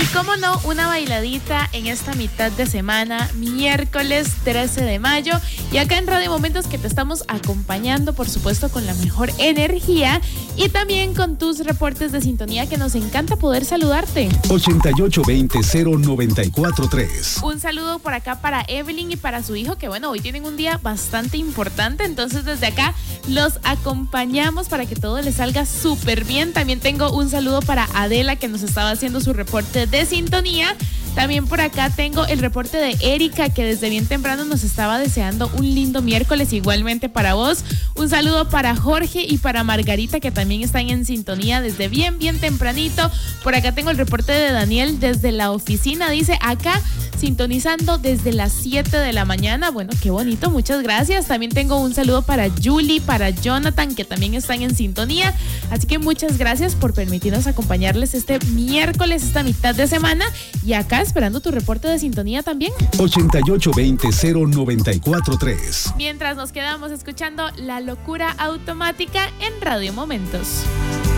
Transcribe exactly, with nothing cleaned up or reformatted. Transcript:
Y cómo no, una bailadita en esta mitad de semana, miércoles trece de mayo. Y acá en Radio Momentos que te estamos acompañando, por supuesto, con la mejor energía y también con tus reportes de sintonía, que nos encanta poder saludarte. ochenta y ocho veinte cero noventa y cuatro tres. Un saludo por acá para Evelyn y para su hijo, que bueno, hoy tienen un día bastante importante, entonces desde acá los acompañamos para que todo les salga súper bien. También tengo un saludo para Adela, que nos estaba haciendo su reporte de sintonía. También por acá tengo el reporte de Erika, que desde bien temprano nos estaba deseando un lindo miércoles, igualmente para vos. Un saludo para Jorge y para Margarita, que también están en sintonía desde bien, bien tempranito. Por acá tengo el reporte de Daniel desde la oficina, dice acá sintonizando desde las siete de la mañana. Bueno, qué bonito, muchas gracias. También tengo un saludo para Julie, para Jonathan, que también están en sintonía. Así que muchas gracias por permitirnos acompañarles este miércoles, esta mitad de semana. Y acá esperando tu reporte de sintonía también. ochenta y ocho veinte cero noventa y cuatro tres. Mientras nos quedamos escuchando La Locura Automática en Radio Momentos.